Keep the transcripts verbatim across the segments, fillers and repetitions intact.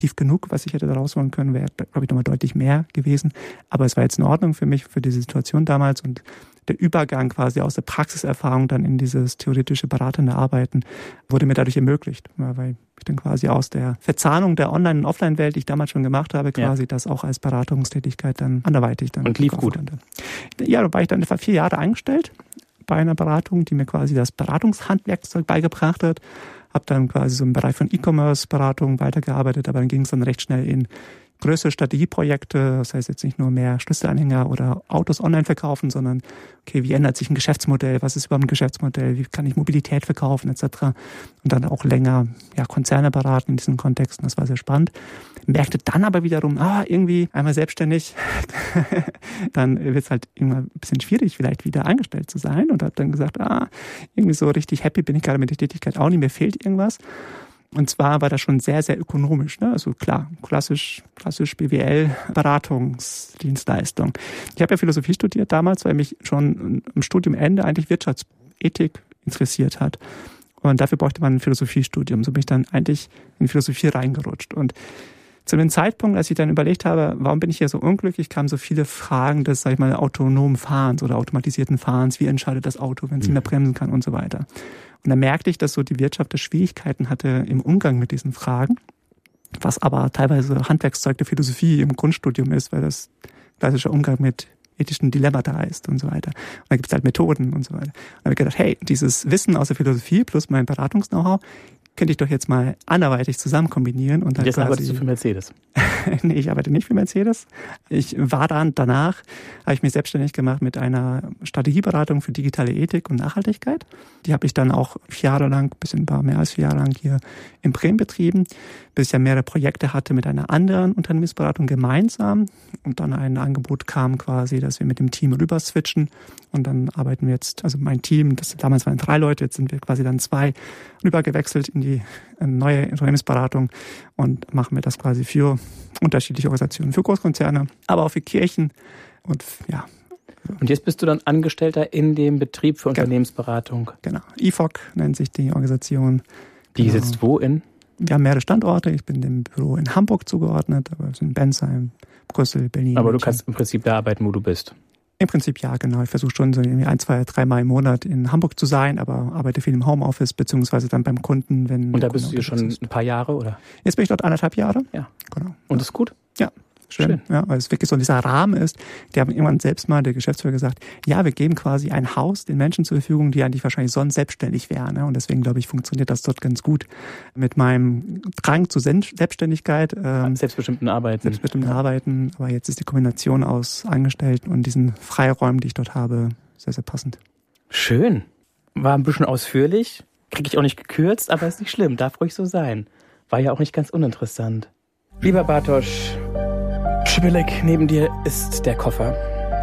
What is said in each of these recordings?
tief genug, was ich hätte da rausholen können, wäre, glaube ich, nochmal deutlich mehr gewesen. Aber es war jetzt in Ordnung für mich, für diese Situation damals. Und der Übergang quasi aus der Praxiserfahrung dann in dieses theoretische beratende Arbeiten wurde mir dadurch ermöglicht, weil ich dann quasi aus der Verzahnung der Online- und Offline-Welt, die ich damals schon gemacht habe, quasi ja. das auch als Beratungstätigkeit dann anderweitig dann. Und lief gut. Konnte. Ja, da war ich dann etwa vier Jahre eingestellt bei einer Beratung, die mir quasi das Beratungshandwerkszeug beigebracht hat. Habe dann quasi so im Bereich von E-Commerce-Beratung weitergearbeitet, aber dann ging es dann recht schnell in größere Strategieprojekte, das heißt jetzt nicht nur mehr Schlüsselanhänger oder Autos online verkaufen, sondern okay, wie ändert sich ein Geschäftsmodell, was ist überhaupt ein Geschäftsmodell, wie kann ich Mobilität verkaufen et cetera. Und dann auch länger ja, Konzerne beraten in diesen Kontexten, das war sehr spannend. Merkte dann aber wiederum, ah, irgendwie einmal selbstständig, dann wird es halt immer ein bisschen schwierig, vielleicht wieder angestellt zu sein und habe dann gesagt, ah, irgendwie so richtig happy bin ich gerade mit der Tätigkeit auch nicht, mir fehlt irgendwas. Und zwar war das schon sehr, sehr ökonomisch. Ne? Also klar, klassisch, klassisch B W L-Beratungsdienstleistung. Ich habe ja Philosophie studiert damals, weil mich schon am Studiumende eigentlich Wirtschaftsethik interessiert hat. Und dafür bräuchte man ein Philosophiestudium. So bin ich dann eigentlich in Philosophie reingerutscht. Und zu dem Zeitpunkt, als ich dann überlegt habe, warum bin ich hier so unglücklich, kamen so viele Fragen des, sag ich mal, autonomen Fahrens oder automatisierten Fahrens. Wie entscheidet das Auto, wenn es nicht mehr bremsen kann und so weiter. Und dann merkte ich, dass so die Wirtschaft da Schwierigkeiten hatte im Umgang mit diesen Fragen, was aber teilweise Handwerkszeug der Philosophie im Grundstudium ist, weil das klassischer Umgang mit ethischen Dilemmata ist und so weiter. Und da gibt es halt Methoden und so weiter. Und dann habe ich gedacht, hey, dieses Wissen aus der Philosophie plus mein Beratungs-Know-how könnte ich doch jetzt mal anderweitig zusammen kombinieren. Und dann jetzt quasi, arbeitest du für Mercedes? Nee, ich arbeite nicht für Mercedes. Ich war dann, danach habe ich mich selbstständig gemacht mit einer Strategieberatung für digitale Ethik und Nachhaltigkeit. Die habe ich dann auch vier Jahre lang, bisschen paar mehr als vier Jahre lang hier in Bremen betrieben, bis ich ja mehrere Projekte hatte mit einer anderen Unternehmensberatung gemeinsam und dann ein Angebot kam quasi, dass wir mit dem Team rüber switchen und dann arbeiten wir jetzt, also mein Team, das damals waren drei Leute, jetzt sind wir quasi dann zwei rübergewechselt in die neue Unternehmensberatung und machen wir das quasi für unterschiedliche Organisationen, für Großkonzerne, aber auch für Kirchen und ja. Und jetzt bist du dann Angestellter in dem Betrieb für Unternehmensberatung? Genau. I F O C nennt sich die Organisation. Die genau. sitzt wo in? Wir haben mehrere Standorte. Ich bin dem Büro in Hamburg zugeordnet, aber wir sind in Bensheim, Brüssel, Berlin. Aber du kannst im Prinzip da arbeiten, wo du bist? Im Prinzip ja, genau. Ich versuche schon so ein, zwei, dreimal im Monat in Hamburg zu sein, aber arbeite viel im Homeoffice, beziehungsweise dann beim Kunden, wenn... Und da bist du hier schon ein paar Jahre, oder? Jetzt bin ich dort anderthalb Jahre. Ja. Genau. Und ja. ist gut? Ja. Schön, Schön, ja, weil es wirklich so dieser Rahmen ist. Die haben irgendwann selbst mal, der Geschäftsführer, gesagt, ja, wir geben quasi ein Haus den Menschen zur Verfügung, die eigentlich wahrscheinlich sonst selbstständig wären. Ne? Und deswegen, glaube ich, funktioniert das dort ganz gut mit meinem Drang zur Selbstständigkeit. Ähm, selbstbestimmten Arbeiten. Selbstbestimmten ja. Arbeiten. Aber jetzt ist die Kombination aus Angestellten und diesen Freiräumen, die ich dort habe, sehr, sehr passend. Schön. War ein bisschen ausführlich. Kriege ich auch nicht gekürzt, aber ist nicht schlimm. Darf ruhig so sein. War ja auch nicht ganz uninteressant. Lieber Bartosz, Schibelek, neben dir ist der Koffer.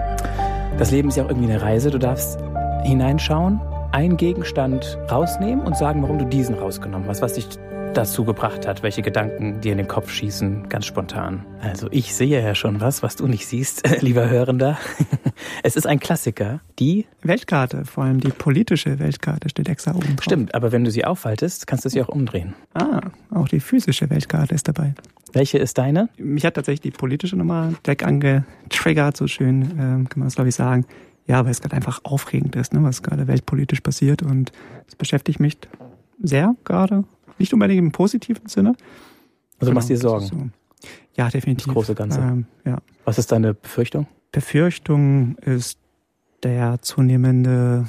Das Leben ist ja auch irgendwie eine Reise. Du darfst hineinschauen, einen Gegenstand rausnehmen und sagen, warum du diesen rausgenommen hast, was dich dazu gebracht hat, welche Gedanken dir in den Kopf schießen, ganz spontan. Also ich sehe ja schon was, was du nicht siehst, lieber Hörender. Es ist ein Klassiker, die Weltkarte, vor allem die politische Weltkarte steht extra oben drauf. Stimmt, aber wenn du sie aufhaltest, kannst du sie auch umdrehen. Ah, auch die physische Weltkarte ist dabei. Welche ist deine? Mich hat tatsächlich die politische Nummer direkt angetriggert, so schön ähm, kann man das glaube ich sagen. Ja, weil es gerade einfach aufregend ist, ne, was gerade weltpolitisch passiert und das beschäftigt mich sehr gerade. Nicht unbedingt im positiven Sinne. Also du machst dir Sorgen? So. Ja, definitiv. Das große Ganze. Ähm, ja. Was ist deine Befürchtung? Befürchtung ist der zunehmende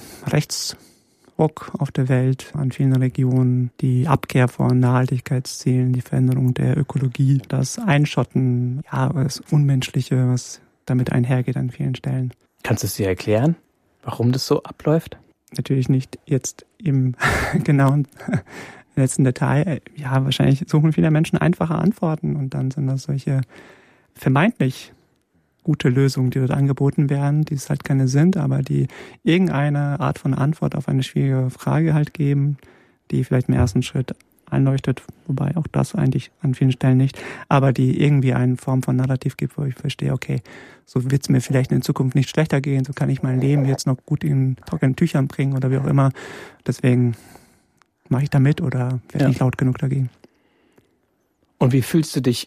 Rechtsruck auf der Welt an vielen Regionen, die Abkehr von Nachhaltigkeitszielen, die Veränderung der Ökologie, das Einschotten, ja, das Unmenschliche, was damit einhergeht an vielen Stellen. Kannst du es dir erklären, warum das so abläuft? Natürlich nicht jetzt im genauen letzten Detail. Ja, wahrscheinlich suchen viele Menschen einfache Antworten und dann sind das solche vermeintlich gute Lösungen, die dort angeboten werden, die es halt keine sind, aber die irgendeine Art von Antwort auf eine schwierige Frage halt geben, die vielleicht im ersten Schritt einleuchtet, wobei auch das eigentlich an vielen Stellen nicht, aber die irgendwie eine Form von Narrativ gibt, wo ich verstehe, okay, so wird es mir vielleicht in Zukunft nicht schlechter gehen, so kann ich mein Leben jetzt noch gut in trockenen Tüchern bringen oder wie auch immer. Deswegen mache ich da mit oder werde ja. nicht laut genug dagegen. Und wie fühlst du dich